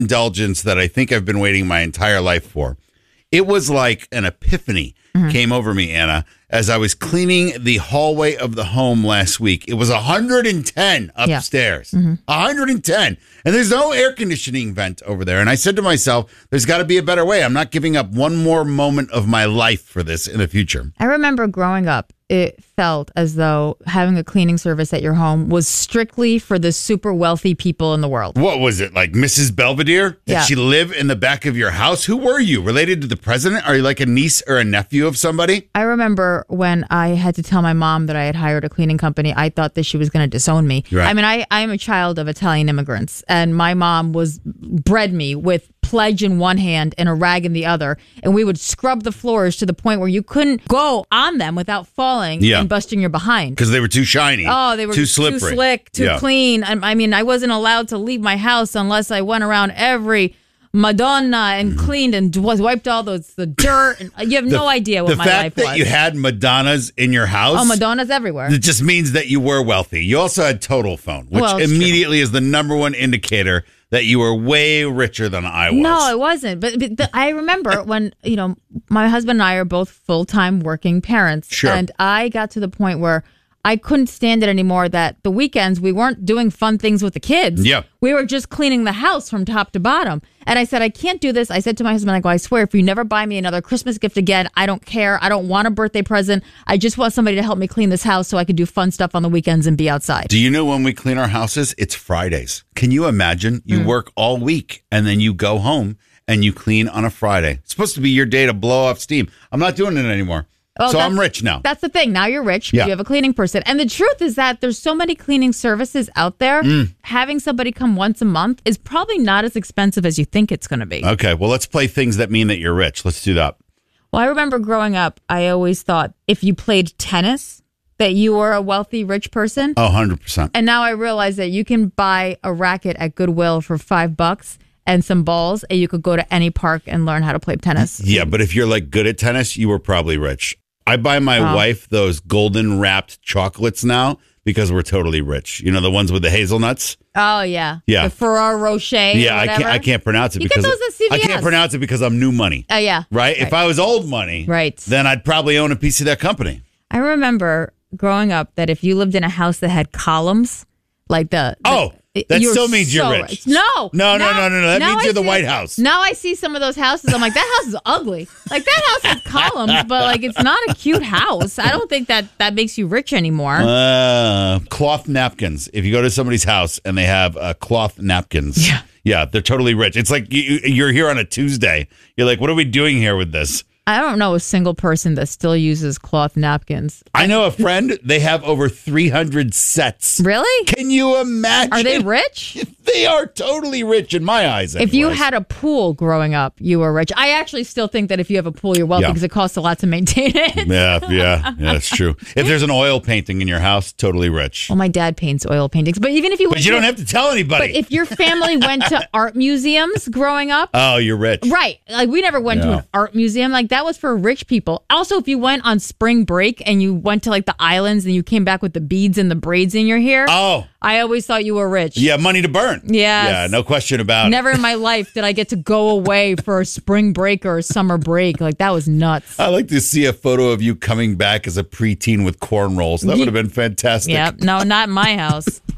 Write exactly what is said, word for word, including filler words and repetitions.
indulgence that I think I've been waiting my entire life for. It was like an epiphany mm-hmm. came over me, Anna, as I was cleaning the hallway of the home last week. It was one hundred ten upstairs. Yeah. Mm-hmm. one hundred ten. And there's no air conditioning vent over there. And I said to myself, there's got to be a better way. I'm not giving up one more moment of my life for this in the future. I remember growing up, it felt as though having a cleaning service at your home was strictly for the super wealthy people in the world. What was it, like Missus Belvedere? Did yeah. she live in the back of your house? Who were you? Related to the president? Are you like a niece or a nephew of somebody? I remember when I had to tell my mom that I had hired a cleaning company, I thought that she was going to disown me. Right. I mean, I, I am a child of Italian immigrants, and my mom was bred me with pledge in one hand and a rag in the other, and we would scrub the floors to the point where you couldn't go on them without falling yeah. and busting your behind because they were too shiny. Oh, they were too slippery, too slick, too yeah. clean. I, I mean, I wasn't allowed to leave my house unless I went around every Madonna and cleaned and was wiped all those the dirt. And you have the, no idea what my life was. The fact that you had Madonnas in your house, oh, Madonnas everywhere. It just means that you were wealthy. You also had Total Phone, which well, immediately true. is the number one indicator that you were way richer than I was. No, I wasn't. But, but the, I remember when, you know, my husband and I are both full-time working parents. Sure. And I got to the point where I couldn't stand it anymore that the weekends we weren't doing fun things with the kids. Yeah. We were just cleaning the house from top to bottom. And I said, I can't do this. I said to my husband, I go, I swear, if you never buy me another Christmas gift again, I don't care. I don't want a birthday present. I just want somebody to help me clean this house so I could do fun stuff on the weekends and be outside. Do you know when we clean our houses? It's Fridays. Can you imagine? You mm. work all week and then you go home and you clean on a Friday. It's supposed to be your day to blow off steam. I'm not doing it anymore. Well, so I'm rich now. That's the thing. Now you're rich. Yeah. You have a cleaning person. And the truth is that there's so many cleaning services out there. Mm. Having somebody come once a month is probably not as expensive as you think it's going to be. Okay. Well, let's play things that mean that you're rich. Let's do that. Well, I remember growing up, I always thought if you played tennis, that you were a wealthy, rich person. Oh, one hundred percent. And now I realize that you can buy a racket at Goodwill for five bucks. And some balls, and you could go to any park and learn how to play tennis. Yeah, but if you're like good at tennis, you were probably rich. I buy my oh. wife those golden wrapped chocolates now because we're totally rich. You know, the ones with the hazelnuts? Oh, yeah. Yeah. The Ferrero Rocher. Yeah, I can't I can't pronounce it you because get those at C V S. I can't pronounce it because I'm new money. Oh, yeah. Right? right? If I was old money, right. then I'd probably own a piece of that company. I remember growing up that if you lived in a house that had columns, like the, the Oh, that still means so you're rich. rich. No. No, now, no, no, no, no. That means I you're the see, White House. Now I see some of those houses. I'm like, that house is ugly. Like, that house has columns, but, like, it's not a cute house. I don't think that that makes you rich anymore. Uh, cloth napkins. If you go to somebody's house and they have uh, cloth napkins, yeah. yeah, they're totally rich. It's like you, you're here on a Tuesday. You're like, what are we doing here with this? I don't know a single person that still uses cloth napkins. I know a friend. They have over three hundred sets. Really? Can you imagine? Are they rich? They are totally rich in my eyes. Anyways. If you had a pool growing up, you were rich. I actually still think that if you have a pool, you're wealthy because yeah. it costs a lot to maintain it. Yeah, yeah, yeah, that's true. If there's an oil painting in your house, totally rich. Well, my dad paints oil paintings, but even if you, but went you to, don't have to tell anybody. But if your family went to art museums growing up, oh, you're rich, right? Like we never went yeah. to an art museum. Like that was for rich people. Also, if you went on spring break and you went to like the islands and you came back with the beads and the braids in your hair, oh, I always thought you were rich. Yeah, money to burn. Yes. Yeah, no question about Never it. in my life did I get to go away for a spring break or a summer break. Like, that was nuts. I like to see a photo of you coming back as a preteen with cornrols. That would have been fantastic. Yep. No, not in my house.